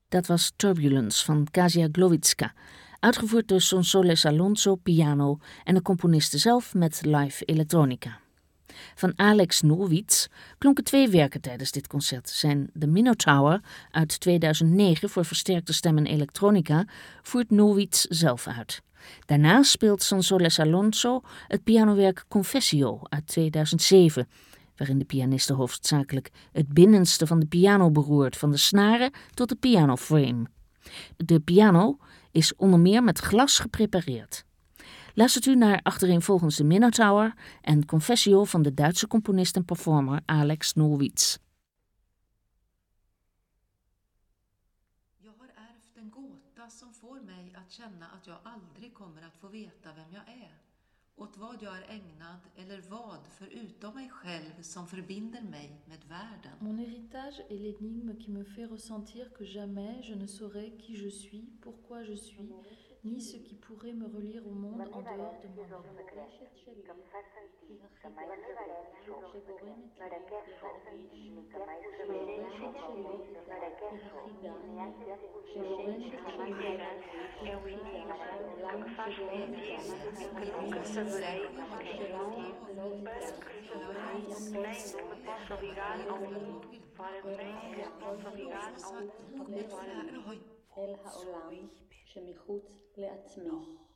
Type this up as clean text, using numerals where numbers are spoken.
Dat was Turbulence van Kasia Głowicka, uitgevoerd door Sonsoles Alonso piano en de componiste zelf met live elektronica. Van Alex Norwitz klonken 2 werken tijdens dit concert. Zijn The Minotaur uit 2009 voor versterkte stem en elektronica voert Norwitz zelf uit. Daarna speelt Sonsoles Alonso het pianowerk Confessio uit 2007... waarin de pianiste hoofdzakelijk het binnenste van de piano beroert, van de snaren tot de pianoframe. De piano is onder meer met glas geprepareerd. Luistert u naar achtereenvolgens de Minotaur en Confessio van de Duitse componist en performer Alex Norwitz. Jag har ärvt en gåta som får mig att känna att jag aldrig kommer att få veta vem jag är. Åt vad jag är ägnad eller vad förutom mig själv som förbinder mig med världen. Mon héritage est l'énigme qui me fait ressentir que jamais je ne saurai qui je suis, pourquoi je suis, ni ce qui pourrait me relier au monde en dehors de moi-même. אל העולם שמחוץ לעצמי.